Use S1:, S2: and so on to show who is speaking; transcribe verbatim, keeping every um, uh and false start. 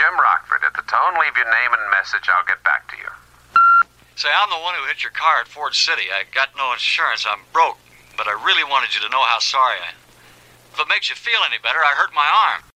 S1: Jim Rockford at the tone. Leave your name and message. I'll get back to you.
S2: Say, I'm the one who hit your car at Ford City. I got no insurance. I'm broke. But I really wanted you to know how sorry I am. If it makes you feel any better, I hurt my arm.